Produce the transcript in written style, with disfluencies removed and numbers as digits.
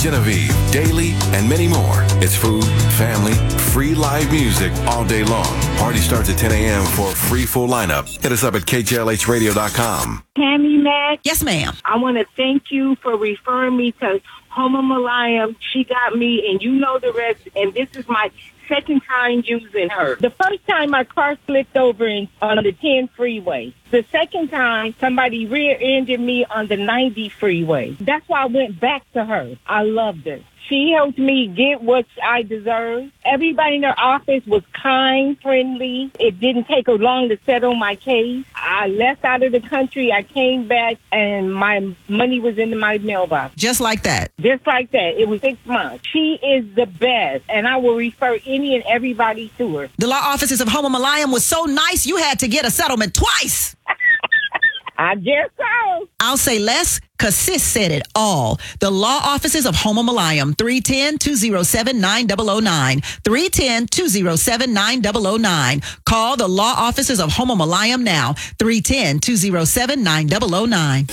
Genevieve, Daily, and many more. It's food, family, free live music all day long. Party starts at 10 a.m. for a free full lineup. Hit us up at KJLHradio.com. Tammy Mac. Yes, ma'am. I want to thank you for referring me to Homa Malayam. She got me, and you know the rest. And this is my second time using her. The first time my car slipped over on the 10 freeway. The second time, somebody rear-ended me on the 90 freeway. That's why I went back to her. I loved her. She helped me get what I deserve. Everybody in her office was kind, friendly. It didn't take her long to settle my case. I left out of the country. I came back, and my money was in my mailbox. Just like that. Just like that. It was 6 months. She is the best, and I will refer any and everybody to her. The law offices of Homa Malayam was so nice, you had to get a settlement twice. I guess so. I'll say less, because sis said it all. The law offices of Homa Malayam, 310-207-9009. 310-207-9009. Call the law offices of Homa Malayam now, 310-207-9009.